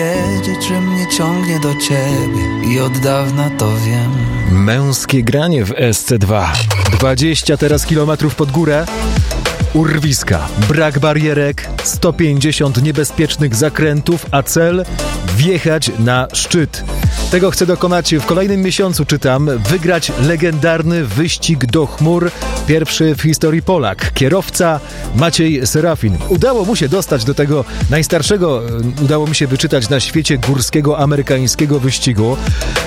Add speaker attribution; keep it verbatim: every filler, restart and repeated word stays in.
Speaker 1: Wiedzieć, że mnie ciągnie do ciebie i od dawna to wiem.
Speaker 2: Męskie granie w S C dwa. dwadzieścia teraz kilometrów pod górę. Urwiska, brak barierek, sto pięćdziesiąt niebezpiecznych zakrętów, a cel wjechać na szczyt. Tego chcę dokonać w kolejnym miesiącu, czytam, wygrać legendarny wyścig do chmur, pierwszy w historii Polak, kierowca Maciej Serafin. Udało mu się dostać do tego najstarszego, udało mi się wyczytać na świecie górskiego amerykańskiego wyścigu.